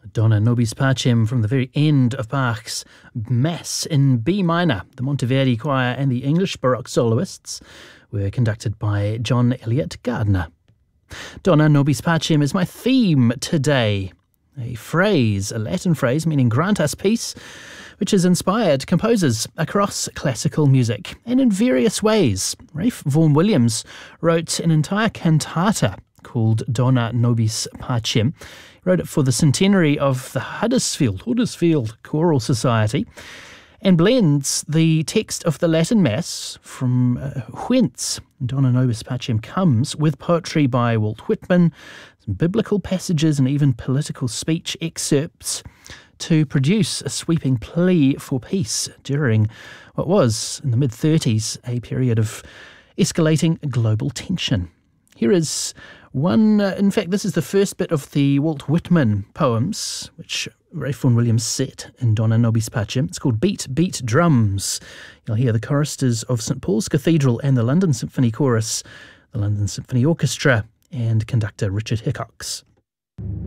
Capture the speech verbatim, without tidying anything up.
Dona Nobis Pacem from the very end of Bach's Mass in B minor. The Monteverdi Choir and the English Baroque soloists were conducted by John Eliot Gardner. Dona Nobis Pacem is my theme today. A phrase, a Latin phrase meaning grant us peace, which has inspired composers across classical music and in various ways. Ralph Vaughan Williams wrote an entire cantata called Dona Nobis Pacem. He wrote it for the centenary of the Huddersfield, Huddersfield Choral Society, and blends the text of the Latin Mass from uh, whence Dona Nobis Pacem comes with poetry by Walt Whitman, some biblical passages and even political speech excerpts to produce a sweeping plea for peace during what was, in the mid-thirties, a period of escalating global tension. Here is one, uh, in fact, this is the first bit of the Walt Whitman poems, which Ralph Vaughan Williams set in Dona Nobis Pacem. It's called Beat, Beat Drums. You'll hear the choristers of Saint Paul's Cathedral and the London Symphony Chorus, the London Symphony Orchestra, and conductor Richard Hickox.